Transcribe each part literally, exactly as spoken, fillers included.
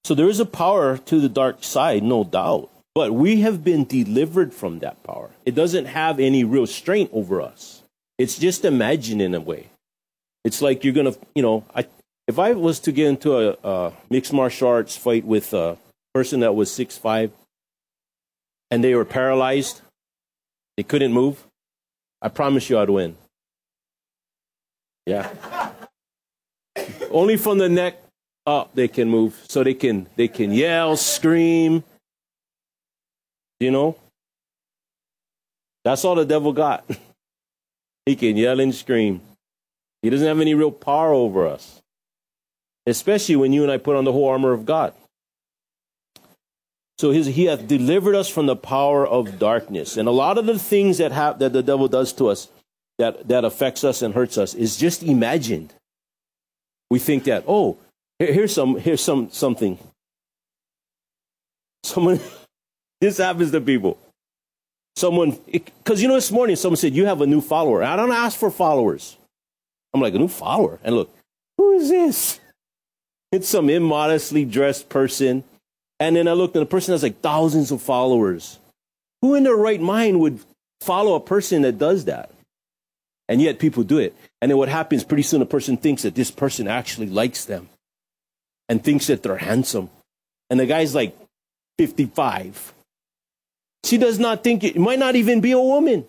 So there is a power to the dark side, no doubt. But we have been delivered from that power. It doesn't have any real strength over us. It's just imagined in a way. It's like you're going to, you know, I, if I was to get into a, a mixed martial arts fight with a person that was six five and they were paralyzed, they couldn't move, I promise you I'd win. Yeah. Only from the neck up they can move, so they can they can yell, scream. You know? That's all the devil got. He can yell and scream. He doesn't have any real power over us. Especially when you and I put on the whole armor of God. So his, he hath delivered us from the power of darkness. And a lot of the things that have, that the devil does to us, that, that affects us and hurts us, is just imagined. We think that, oh, here, here's some here's some something. Someone, this happens to people. Someone, because you know, this morning someone said, you have a new follower. I don't ask for followers. I'm like, a new follower? And look, who is this? It's some immodestly dressed person. And then I looked, and the person has like thousands of followers. Who in their right mind would follow a person that does that? And yet people do it. And then what happens, pretty soon a person thinks that this person actually likes them and thinks that they're handsome. And the guy's like fifty-five. She does not think it, it might not even be a woman.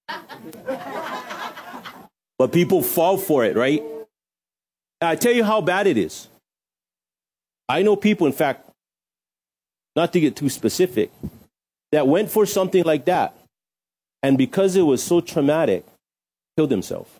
But people fall for it, right? I tell you how bad it is. I know people, in fact, not to get too specific, that went for something like that. And because it was so traumatic, killed himself.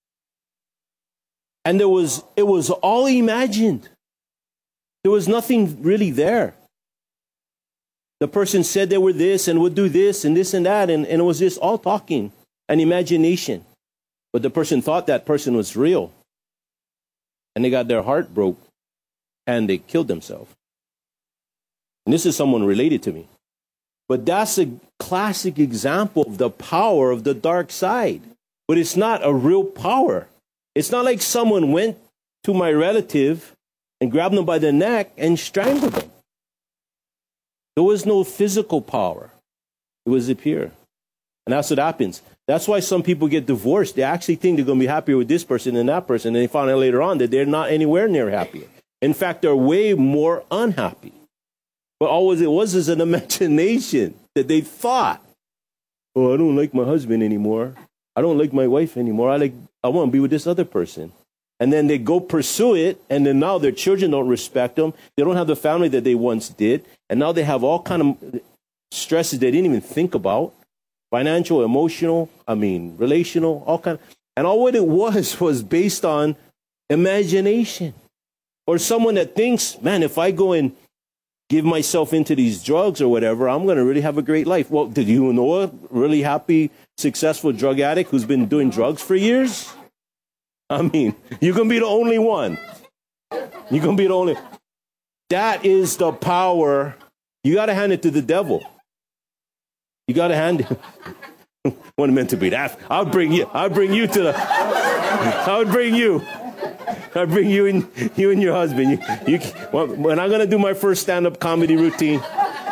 And there was, it was all imagined. There was nothing really there. The person said they were this and would do this and this and that, and, and it was just all talking and imagination. But the person thought that person was real. And they got their heart broke and they killed themselves. And this is someone related to me. But that's a classic example of the power of the dark side. But it's not a real power. It's not like someone went to my relative and grabbed them by the neck and strangled them. There was no physical power. It was a pure. And that's what happens. That's why some people get divorced. They actually think they're going to be happier with this person than that person. And they find out later on that they're not anywhere near happy. In fact, they're way more unhappy. But all it was is an imagination that they thought, oh, I don't like my husband anymore. I don't like my wife anymore. I like, I want to be with this other person. And then they go pursue it, and then now their children don't respect them. They don't have the family that they once did. And now they have all kind of stresses they didn't even think about. Financial, emotional, I mean, relational, all kind of. And all what it was was based on imagination. Or someone that thinks, man, if I go and give myself into these drugs or whatever, I'm going to really have a great life. Well, did you know a really happy, successful drug addict who's been doing drugs for years? I mean, you're going to be the only one. You're going to be the only. That is the power. You got to hand it to the devil. You got to hand it. Wasn't meant to be that. I'll bring you. I'll bring you to the. I'll bring you. I'll bring you and you and your husband. You, you, when I'm going to do my first stand-up comedy routine,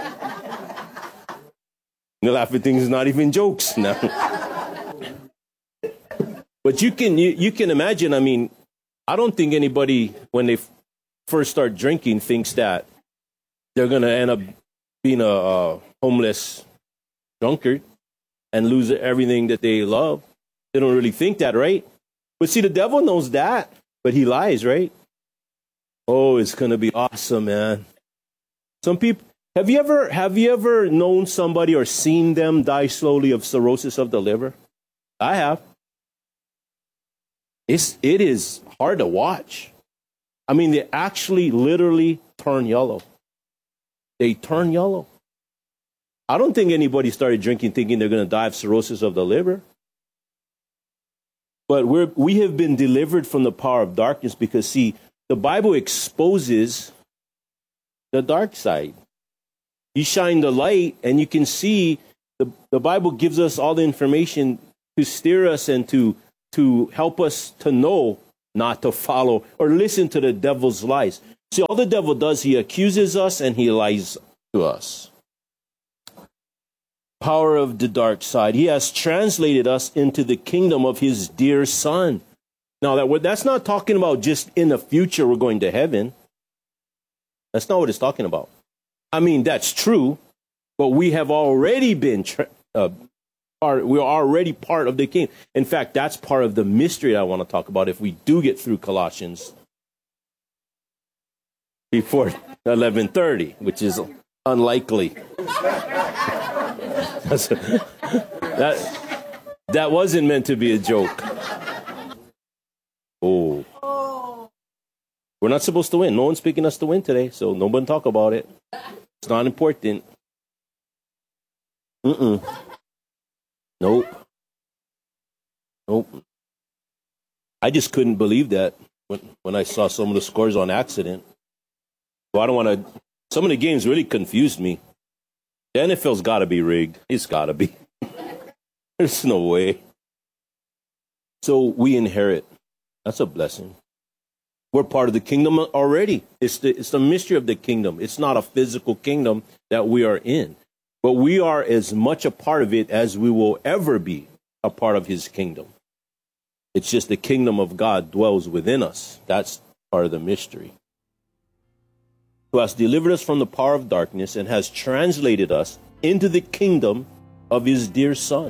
you'll laugh at things not even jokes now. But you can you, you can imagine, I mean, I don't think anybody, when they f- first start drinking, thinks that they're going to end up being a, a homeless drunkard and lose everything that they love. They don't really think that, right? But see, the devil knows that, but he lies, right? Oh, it's going to be awesome, man. Some people, have you ever have you ever known somebody or seen them die slowly of cirrhosis of the liver? I have. It's, it is hard to watch. I mean, they actually literally turn yellow. They turn yellow. I don't think anybody started drinking thinking they're going to die of cirrhosis of the liver. But we're, we have been delivered from the power of darkness because, see, the Bible exposes the dark side. You shine the light and you can see the, the Bible gives us all the information to steer us and to to help us to know not to follow or listen to the devil's lies. See, all the devil does, he accuses us and he lies to us. Power of the dark side. He has translated us into the kingdom of his dear son. Now, that that's not talking about just in the future we're going to heaven. That's not what it's talking about. I mean, that's true, but we have already been, tra- uh, part, we're already part of the kingdom. In fact, that's part of the mystery I want to talk about if we do get through Colossians before eleven thirty, which is unlikely. that, that wasn't meant to be a joke. Oh. We're not supposed to win. No one's picking us to win today, so no one talk about it. It's not important. Mm-mm. Nope. Nope. I just couldn't believe that when, when I saw some of the scores on accident. So I don't want to... Some of the games really confused me. The N F L's got to be rigged. It's got to be. There's no way. So we inherit. That's a blessing. We're part of the kingdom already. It's the, it's the mystery of the kingdom. It's not a physical kingdom that we are in. But we are as much a part of it as we will ever be a part of his kingdom. It's just the kingdom of God dwells within us. That's part of the mystery. Who has delivered us from the power of darkness and has translated us into the kingdom of his dear Son,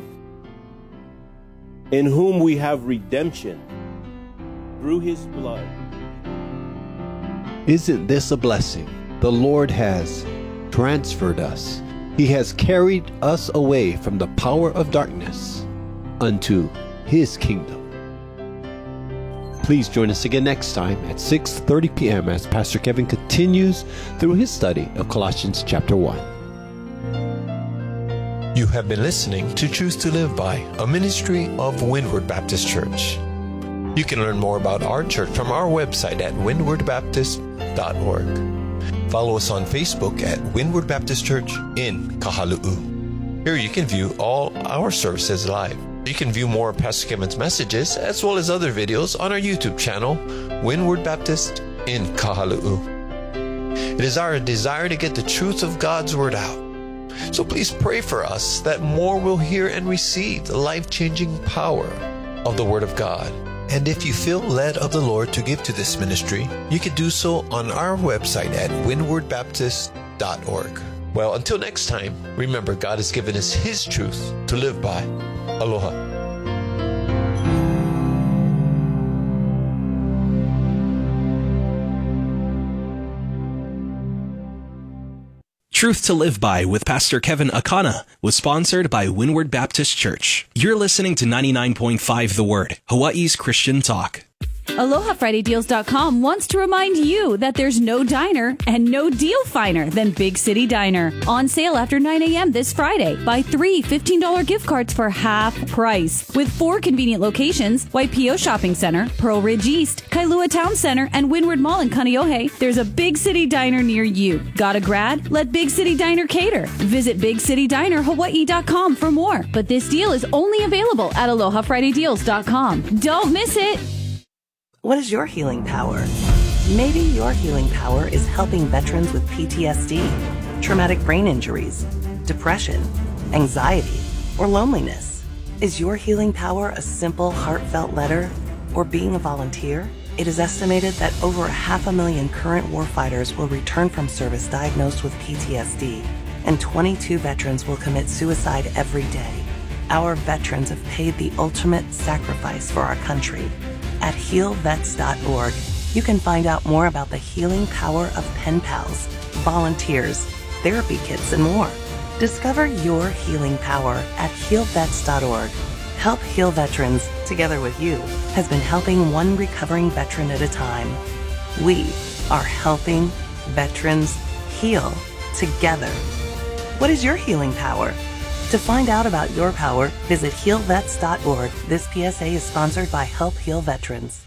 in whom we have redemption through his blood. Isn't this a blessing? The Lord has transferred us. He has carried us away from the power of darkness unto his kingdom. Please join us again next time at six thirty p.m. as Pastor Kevin continues through his study of Colossians chapter one. You have been listening to Truth to Live By, a ministry of Windward Baptist Church. You can learn more about our church from our website at windward baptist dot org. Follow us on Facebook at Windward Baptist Church in Kahalu'u. Here you can view all our services live. You can view more of Pastor Kevin's messages as well as other videos on our YouTube channel, Windward Baptist in Kahalu'u. It is our desire to get the truth of God's Word out. So please pray for us that more will hear and receive the life-changing power of the Word of God. And if you feel led of the Lord to give to this ministry, you can do so on our website at windward baptist dot org. Well, until next time, remember God has given us his truth to live by. Aloha. Truth to Live By with Pastor Kevin Akana was sponsored by Windward Baptist Church. You're listening to ninety-nine point five The Word, Hawaii's Christian talk. Aloha Friday Deals dot com wants to remind you that there's no diner and no deal finer than Big City Diner. On sale after nine a.m. this Friday. Buy three fifteen dollars gift cards for half price. With four convenient locations, Waipio Shopping Center, Pearl Ridge East, Kailua Town Center, and Windward Mall in Kaneohe, there's a Big City Diner near you. Got a grad? Let Big City Diner cater. Visit big city diner hawaii dot com for more. But this deal is only available at Aloha Friday Deals dot com. Don't miss it! What is your healing power? Maybe your healing power is helping veterans with P T S D, traumatic brain injuries, depression, anxiety, or loneliness. Is your healing power a simple, heartfelt letter or being a volunteer? It is estimated that over a half a million current warfighters will return from service diagnosed with P T S D, and twenty-two veterans will commit suicide every day. Our veterans have paid the ultimate sacrifice for our country. At heal vets dot org, you can find out more about the healing power of pen pals, volunteers, therapy kits, and more. Discover your healing power at heal vets dot org. Help Heal Veterans, together with you, has been helping one recovering veteran at a time. We are helping veterans heal together. What is your healing power? To find out about your power, visit heal vets dot org. This P S A is sponsored by Help Heal Veterans.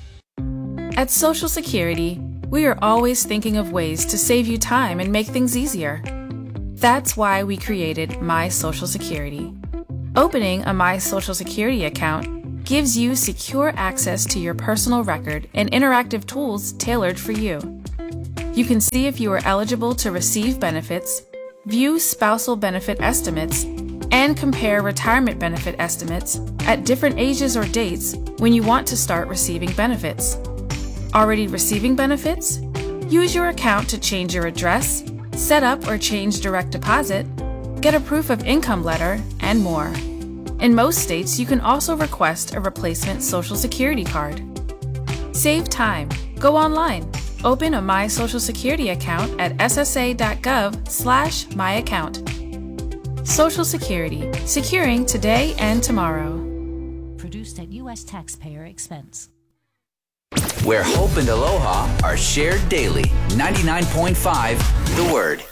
At Social Security, we are always thinking of ways to save you time and make things easier. That's why we created My Social Security. Opening a My Social Security account gives you secure access to your personal record and interactive tools tailored for you. You can see if you are eligible to receive benefits, view spousal benefit estimates, and compare retirement benefit estimates at different ages or dates when you want to start receiving benefits. Already receiving benefits? Use your account to change your address, set up or change direct deposit, get a proof of income letter, and more. In most states, you can also request a replacement Social Security card. Save time. Go online. Open a My Social Security account at s s a dot gov slash my account. Social Security, securing today and tomorrow. Produced at U S taxpayer expense. Where hope and aloha are shared daily. ninety-nine point five The Word.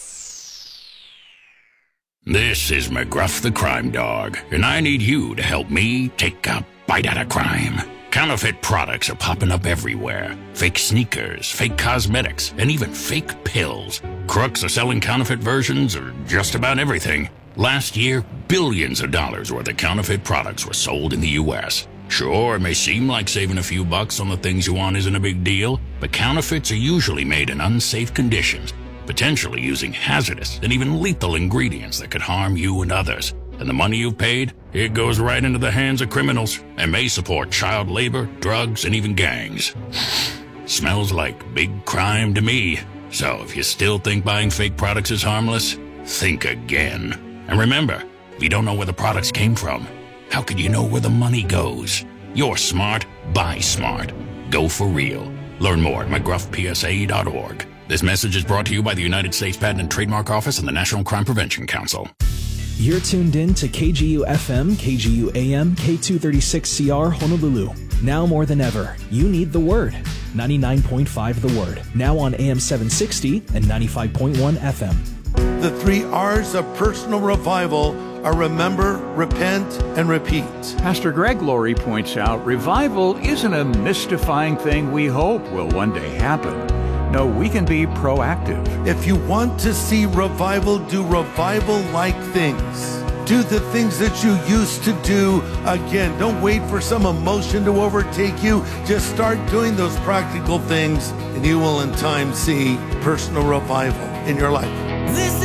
This is McGruff the Crime Dog, and I need you to help me take a bite out of crime. Counterfeit products are popping up everywhere. Fake sneakers, fake cosmetics, and even fake pills. Crooks are selling counterfeit versions of just about everything. Last year, billions of dollars worth of counterfeit products were sold in the U S Sure, it may seem like saving a few bucks on the things you want isn't a big deal, but counterfeits are usually made in unsafe conditions, potentially using hazardous and even lethal ingredients that could harm you and others. And the money you've paid, it goes right into the hands of criminals and may support child labor, drugs, and even gangs. Smells like big crime to me. So if you still think buying fake products is harmless, think again. And remember, if you don't know where the products came from, how could you know where the money goes? You're smart, buy smart. Go for real. Learn more at mcgruff p s a dot org. This message is brought to you by the United States Patent and Trademark Office and the National Crime Prevention Council. You're tuned in to K G U F M, K G U A M, K two thirty-six C R Honolulu. Now more than ever, you need the Word. ninety-nine point five The Word. Now on A M seven sixty and ninety-five point one F M. The three R's of personal revival are remember, repent, and repeat. Pastor Greg Laurie points out, revival isn't a mystifying thing we hope will one day happen. No, we can be proactive. If you want to see revival, do revival-like things. Do the things that you used to do again. Don't wait for some emotion to overtake you. Just start doing those practical things, and you will in time see personal revival in your life. This